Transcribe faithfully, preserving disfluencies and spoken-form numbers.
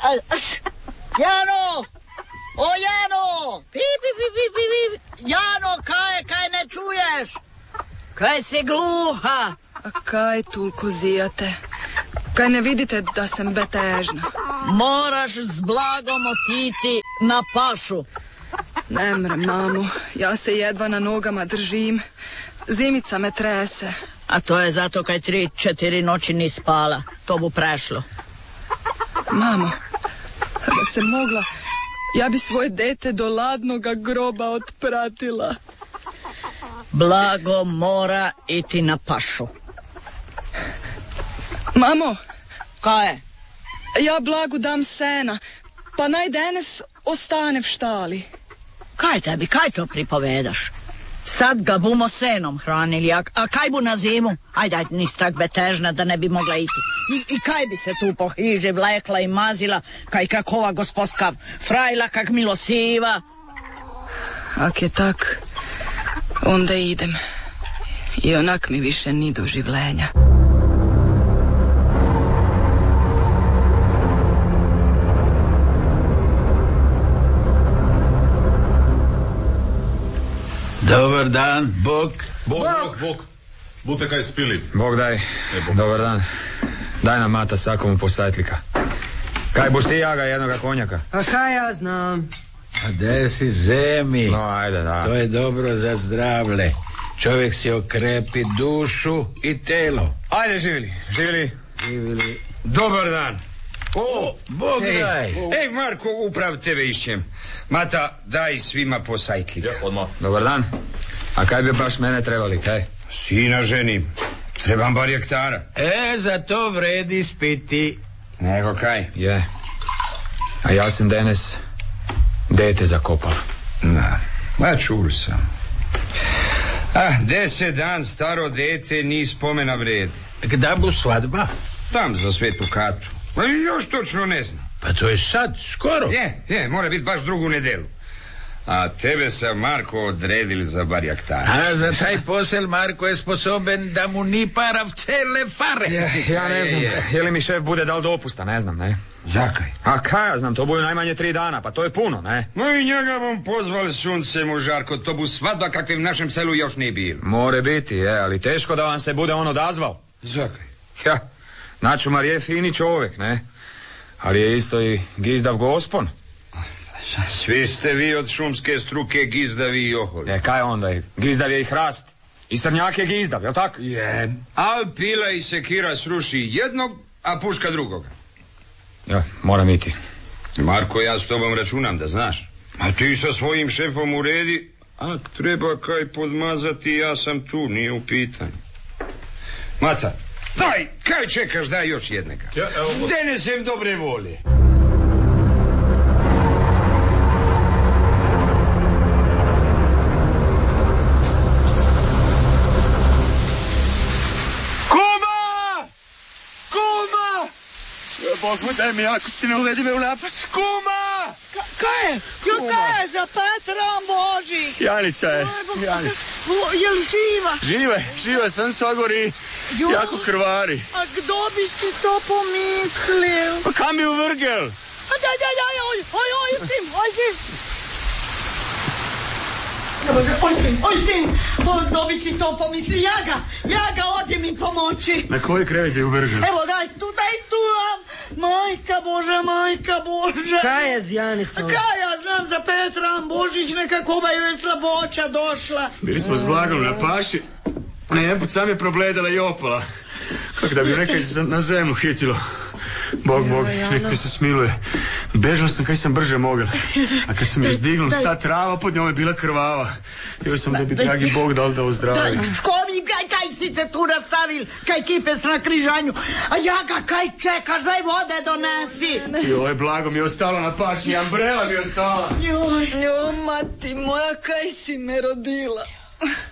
Jano! O Jano! Pi, pi, pi, pi, pi, pi. Jano, kaj, kaj ne čuješ? Kaj si gluha? A kaj toliko zijate? Kaj ne vidite da sam betežna? Moraš s Blagom otiti na pašu. Ne mrem, mamo. Ja se jedva na nogama držim. Zimica me trese. A to je zato kaj tri, četiri noći ni spala. To bu prešlo. Mamo, da se mogla, ja bi svoje dete do ladnoga groba otpratila. Blago mora iti na pašu. Mamo, kaj je? Ja Blagu dam sena, pa naj danes ostane v štali. Kaj tebi, kaj to pripovedaš? Sad ga bumo senom hranili, a, a kaj bu na zimu? Ajde, ajde, nis tak betežna da ne bi mogla iti. I, i kaj bi se tu po hiži vlekla i mazila, kaj kakova gospodska frajla, kak milosiva? Ak je tak, onda idem. I onak mi više ni do življenja. Dobar dan, Bog. Bog, Bog, Bog. Bute kaj spili. Bog daj, e, Bog. Dobar dan. Daj nam mata svakomu po sajtlika. Kaj buš ti jaga jednoga konjaka? A kaj ja znam? A de si zemi. No, ajde, da. To je dobro za zdravlje. Čovjek si okrepi dušu i telo. Ajde, živjeli, živjeli. Živjeli. Dobar dan. O, Bog Ej, daj. ej, Marko, uprav tebe išćem. Mata, daj svima po sajtlika. Ja, odmah. Dobar dan. A kaj bi baš mene trebali, kaj? Sina ženim. Trebam bar hektara. E, za to vredi spiti. Nego kaj? Je. A ja sam danas dete zakopala. Na, ma čul sam. Ah, deset dan staro dete ni spomena vred. Gda bu svadba? Tam za Svetu Katu. Pa još točno ne znam. Pa to je sad, skoro. Je, je, mora biti baš drugu nedelu. A tebe sam, Marko, odredili za bar hektara. A za taj posel Marko je sposoben da mu ni parav cele fare. Ja, Ja ne znam, je, je li mi šef bude dal dopusta, ne znam, ne. Zakaj? A kaj ja znam, to bude najmanje tri dana, pa to je puno, ne. No i njega bom pozval sunce mu Žarko, to bu svadba kakve v našem selu još nije bilo. More biti, je, ali teško da vam se bude on odazval. Zakaj? Ja, Načumar je fini čovjek, ne. Ali je isto i gizdav gospon. Svi ste vi od šumske struke gizdavi i oholi. E, kaj onda je? Gizdav je i hrast. I srnjak je gizdav, jel tako? Je. Al pila i sekira sruši jednog, a puška drugoga. Ja, moram iti. Marko, ja s tobom računam, da znaš. A ti sa svojim šefom uredi, ak treba kaj podmazati, ja sam tu, nije u pitanju. Maca, daj, kaj čekaš, daj još jednega. Ja, evo, Bog. Denesem dobre volje. Bog moj, daj mi jako si ne uvedi me u napas. Kuma! Ka, kaj je? Jo, kaj je za Petrom Božih? Janica je, Janica. Je li živa? Žive, žive sam sagori, Jo. jako krvari. A kdo bi si to pomislil? Pa kam bi uvrgel? A daj, daj, daj, oj, oj, oj, sim, oj, sim. Oj, sin, oj, sin, oj, dobi si to pomisli, ja ga, ja ga odi mi pomoći. Na koji krevet bi uvrgel? Evo, daj tu, daj tu, majka Boža, majka Boža. Kaj je z Janicom? Kaj ja znam za Petra Božić, nekakova joj je slaboća došla. Bili smo s Blagom na paši, a jedan put sam je probledala i opala. Kako da bi nekaj na zemlju hitilo. Bog, Bog, nek mi se smiluje. Bežala sam kaj sam brže mogla. A kad sam je izdignula, sad trava pod njom je bila krvava. Još sam da bi dragi Bog dal da ozdravi. Ko mi, kaj, kaj si se tu nastavil, kaj kipes na križanju. A ja ga kaj čekaš, daj vode donesi. Joj, Blago mi je ostalo na pašnji, Ambrela mi je ostala. Joj. Jo, mati moja, kaj si me rodila.